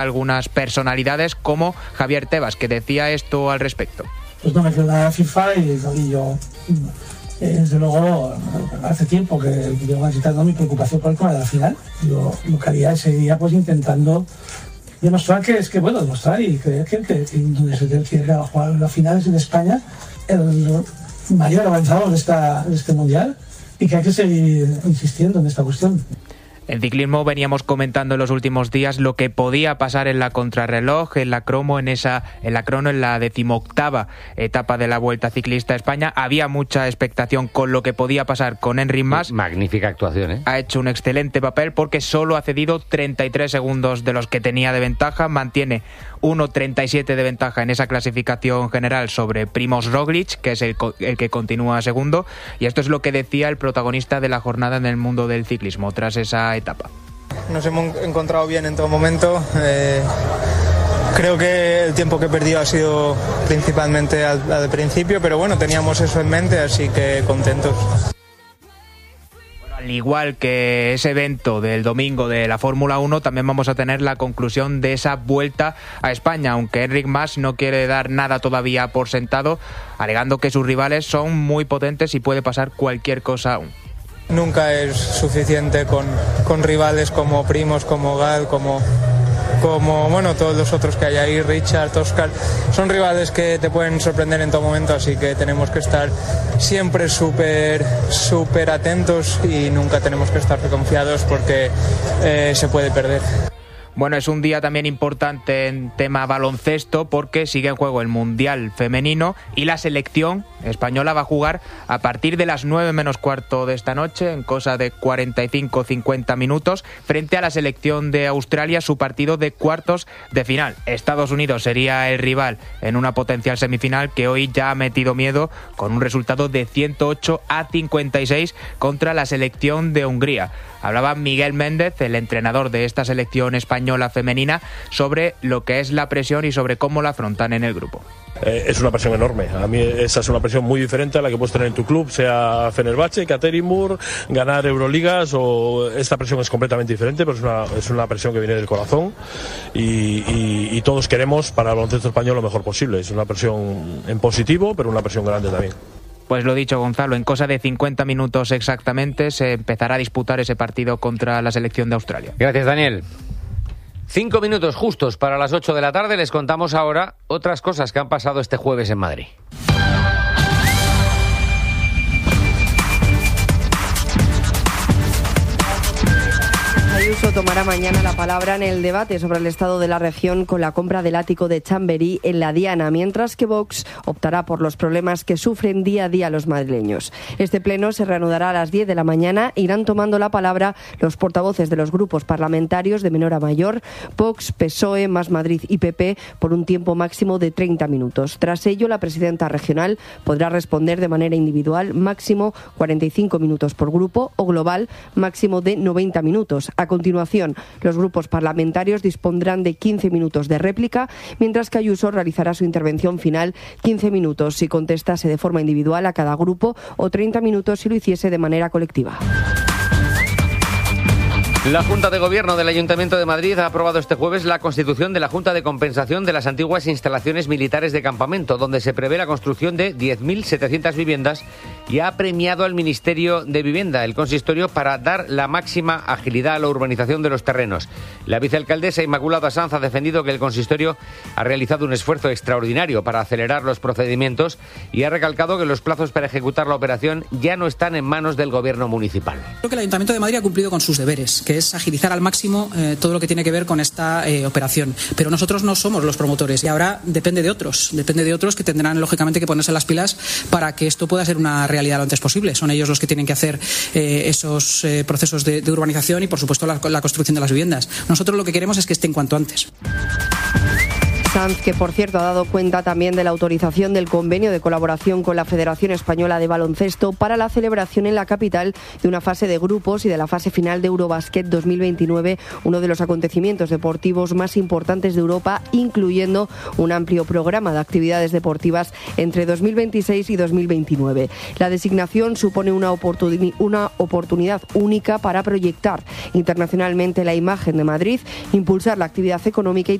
algunas personalidades como Javier Tebas, que decía esto al respecto. Pues no me quedo nada de FIFA y yo, desde luego, hace tiempo que llevo agitando mi preocupación por el tema de la final. Yo lo que haría sería pues intentando demostrar demostrar y creer que donde se tiene que jugar las finales en España, el mayor avanzado de este mundial, y que hay que seguir insistiendo en esta cuestión. En ciclismo veníamos comentando en los últimos días lo que podía pasar en la contrarreloj, en la crono, en la 18ª etapa de la Vuelta Ciclista a España. Había mucha expectación con lo que podía pasar con Enric Mas. Magnífica actuación, ¿eh? Ha hecho un excelente papel porque solo ha cedido 33 segundos de los que tenía de ventaja. Mantiene 1.37 de ventaja en esa clasificación general sobre Primož Roglič, que es el que continúa segundo. Y esto es lo que decía el protagonista de la jornada en el mundo del ciclismo tras esa etapa. Nos hemos encontrado bien en todo momento. Creo que el tiempo que he perdido ha sido principalmente al principio, pero bueno, teníamos eso en mente, así que contentos. Al igual que ese evento del domingo de la Fórmula 1, también vamos a tener la conclusión de esa Vuelta a España, aunque Enric Mas no quiere dar nada todavía por sentado, alegando que sus rivales son muy potentes y puede pasar cualquier cosa aún. Nunca es suficiente con rivales como Primož, como Gal, como todos los otros que hay ahí, Richard, Oscar. Son rivales que te pueden sorprender en todo momento, así que tenemos que estar siempre súper atentos y nunca tenemos que estar confiados porque se puede perder. Bueno, es un día también importante en tema baloncesto porque sigue en juego el Mundial Femenino y la selección española va a jugar a partir de las 9 menos cuarto de esta noche, en cosa de 45-50 minutos, frente a la selección de Australia, su partido de cuartos de final. Estados Unidos sería el rival en una potencial semifinal que hoy ya ha metido miedo con un resultado de 108-56 contra la selección de Hungría. Hablaba Miguel Méndez, el entrenador de esta selección española femenina, sobre lo que es la presión y sobre cómo la afrontan en el grupo. Es una presión enorme. A mí esa es una presión muy diferente a la que puedes tener en tu club, sea Fenerbahce, Ekaterinburg, ganar Euroligas, o esta presión es completamente diferente, pero es una presión que viene del corazón y todos queremos para el baloncesto español lo mejor posible. Es una presión en positivo, pero una presión grande también. Pues lo dicho, Gonzalo, en cosa de 50 minutos exactamente se empezará a disputar ese partido contra la selección de Australia. Gracias, Daniel. 5 minutos justos para las 8 de la tarde. Les contamos ahora otras cosas que han pasado este jueves en Madrid. Ayuso tomará mañana la palabra en el debate sobre el estado de la región con la compra del ático de Chamberí en la Diana, mientras que Vox optará por los problemas que sufren día a día los madrileños. Este pleno se reanudará a las 10 de la mañana. Irán tomando la palabra los portavoces de los grupos parlamentarios de menor a mayor, Vox, PSOE, Más Madrid y PP, por un tiempo máximo de 30 minutos. Tras ello, la presidenta regional podrá responder de manera individual, máximo 45 minutos por grupo, o global, máximo de 90 minutos. A continuación, los grupos parlamentarios dispondrán de 15 minutos de réplica, mientras que Ayuso realizará su intervención final 15 minutos si contestase de forma individual a cada grupo o 30 minutos si lo hiciese de manera colectiva. La Junta de Gobierno del Ayuntamiento de Madrid ha aprobado este jueves la constitución de la Junta de Compensación de las antiguas instalaciones militares de campamento, donde se prevé la construcción de 10.700 viviendas, y ha premiado al Ministerio de Vivienda, el consistorio, para dar la máxima agilidad a la urbanización de los terrenos. La vicealcaldesa Inmaculada Sanz ha defendido que el consistorio ha realizado un esfuerzo extraordinario para acelerar los procedimientos y ha recalcado que los plazos para ejecutar la operación ya no están en manos del Gobierno municipal. Creo que el Ayuntamiento de Madrid ha cumplido con sus deberes, que es agilizar al máximo todo lo que tiene que ver con esta operación. Pero nosotros no somos los promotores y ahora depende de otros que tendrán lógicamente que ponerse las pilas para que esto pueda ser una realidad lo antes posible. Son ellos los que tienen que hacer esos procesos de urbanización y, por supuesto, la construcción de las viviendas. Nosotros lo que queremos es que estén cuanto antes. Sanz, que por cierto ha dado cuenta también de la autorización del convenio de colaboración con la Federación Española de Baloncesto para la celebración en la capital de una fase de grupos y de la fase final de Eurobasket 2029, uno de los acontecimientos deportivos más importantes de Europa, incluyendo un amplio programa de actividades deportivas entre 2026 y 2029. La designación supone una oportunidad única para proyectar internacionalmente la imagen de Madrid, impulsar la actividad económica y